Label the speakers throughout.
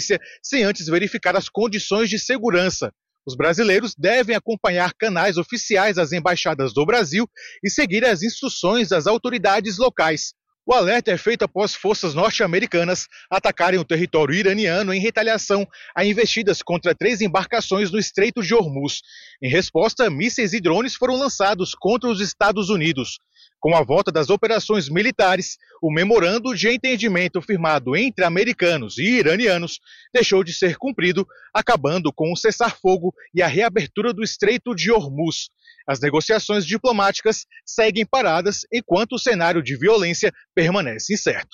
Speaker 1: violência sem antes verificar as condições de segurança. Os brasileiros devem acompanhar canais oficiais das embaixadas do Brasil e seguir as instruções das autoridades locais. O alerta é feito após forças norte-americanas atacarem o território iraniano em retaliação a investidas contra 3 embarcações no Estreito de Hormuz. Em resposta, mísseis e drones foram lançados contra os Estados Unidos. Com a volta das operações militares, o memorando de entendimento firmado entre americanos e iranianos deixou de ser cumprido, acabando com o cessar-fogo e a reabertura do Estreito de Hormuz. As negociações diplomáticas seguem paradas enquanto o cenário de violência permanece incerto.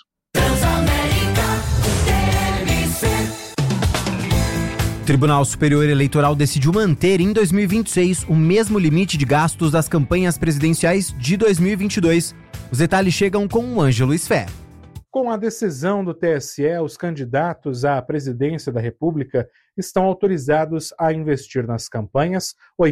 Speaker 2: O Tribunal Superior Eleitoral decidiu manter em 2026 o mesmo limite de gastos das campanhas presidenciais de 2022. Os detalhes chegam com o Ângelo Sfé.
Speaker 3: Com a decisão do TSE, os candidatos à presidência da República estão autorizados a investir nas campanhas R$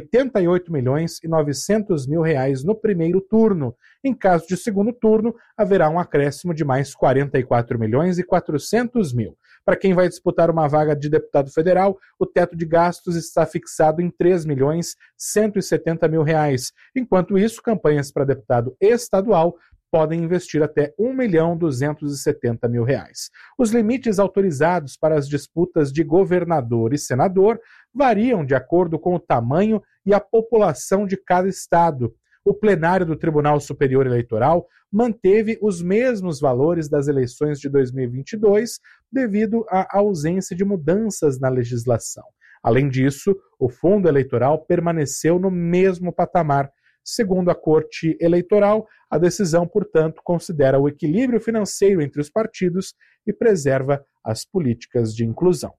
Speaker 3: 88.900.000 no primeiro turno. Em caso de segundo turno, haverá um acréscimo de mais R$ 44.400.000. Para quem vai disputar uma vaga de deputado federal, o teto de gastos está fixado em R$ 3.170.000. Enquanto isso, campanhas para deputado estadual podem investir até R$ 1.270.000. Os limites autorizados para as disputas de governador e senador variam de acordo com o tamanho e a população de cada estado. O plenário do Tribunal Superior Eleitoral manteve os mesmos valores das eleições de 2022 devido à ausência de mudanças na legislação. Além disso, o fundo eleitoral permaneceu no mesmo patamar. Segundo a Corte Eleitoral, a decisão, portanto, considera o equilíbrio financeiro entre os partidos e preserva as políticas de inclusão.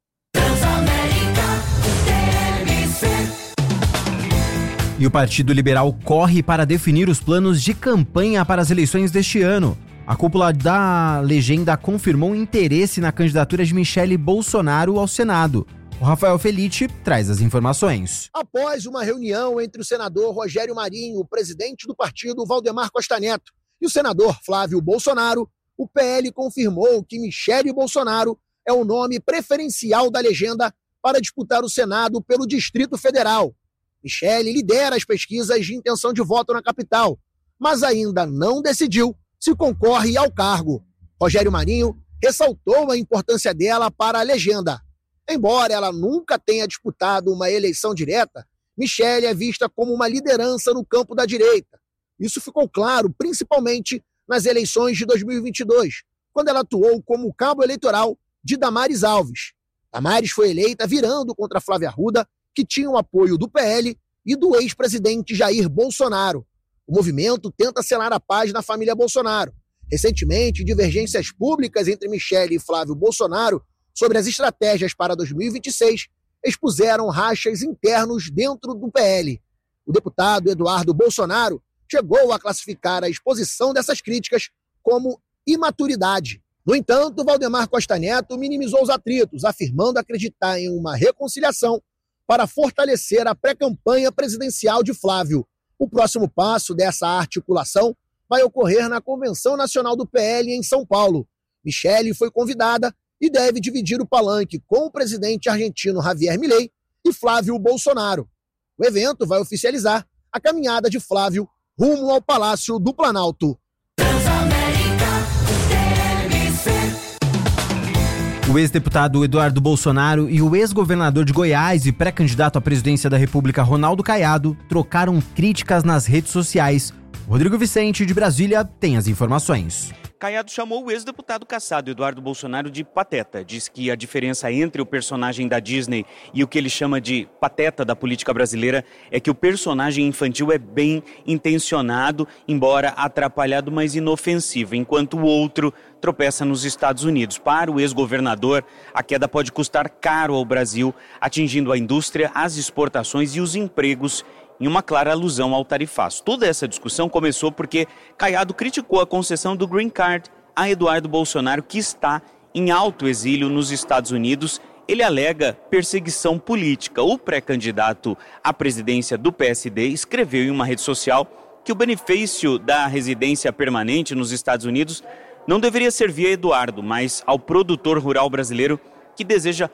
Speaker 2: E o Partido Liberal corre para definir os planos de campanha para as eleições deste ano. A cúpula da legenda confirmou interesse na candidatura de Michele Bolsonaro ao Senado. O Rafael Felice traz as informações.
Speaker 4: Após uma reunião entre o senador Rogério Marinho, o presidente do partido Valdemar Costa Neto, e o senador Flávio Bolsonaro, o PL confirmou que Michele Bolsonaro é o nome preferencial da legenda para disputar o Senado pelo Distrito Federal. Michele lidera as pesquisas de intenção de voto na capital, mas ainda não decidiu se concorre ao cargo. Rogério Marinho ressaltou a importância dela para a legenda. Embora ela nunca tenha disputado uma eleição direta, Michele é vista como uma liderança no campo da direita. Isso ficou claro principalmente nas eleições de 2022, quando ela atuou como cabo eleitoral de Damares Alves. Damares foi eleita virando contra Flávia Arruda, que tinha o apoio do PL e do ex-presidente Jair Bolsonaro. O movimento tenta selar a paz na família Bolsonaro. Recentemente, divergências públicas entre Michele e Flávio Bolsonaro sobre as estratégias para 2026 expuseram rachas internos dentro do PL. O deputado Eduardo Bolsonaro chegou a classificar a exposição dessas críticas como imaturidade. No entanto, Valdemar Costa Neto minimizou os atritos, afirmando acreditar em uma reconciliação para fortalecer a pré-campanha presidencial de Flávio. O próximo passo dessa articulação vai ocorrer na Convenção Nacional do PL em São Paulo. Michele foi convidada e deve dividir o palanque com o presidente argentino Javier Milei e Flávio Bolsonaro. O evento vai oficializar a caminhada de Flávio rumo ao Palácio do Planalto.
Speaker 2: O ex-deputado Eduardo Bolsonaro e o ex-governador de Goiás e pré-candidato à presidência da República Ronaldo Caiado trocaram críticas nas redes sociais. Rodrigo Vicente, de Brasília, tem as informações.
Speaker 5: Caiado chamou o ex-deputado cassado Eduardo Bolsonaro de pateta. Diz que a diferença entre o personagem da Disney e o que ele chama de pateta da política brasileira é que o personagem infantil é bem intencionado, embora atrapalhado, mas inofensivo, enquanto o outro tropeça nos Estados Unidos. Para o ex-governador, a queda pode custar caro ao Brasil, atingindo a indústria, as exportações e os empregos, em uma clara alusão ao tarifaço. Toda essa discussão começou porque Caiado criticou a concessão do Green Card a Eduardo Bolsonaro, que está em alto exílio nos Estados Unidos. Ele alega perseguição política. O pré-candidato à presidência do PSD escreveu em uma rede social que o benefício da residência permanente nos Estados Unidos não deveria servir a Eduardo, mas ao produtor rural brasileiro que deseja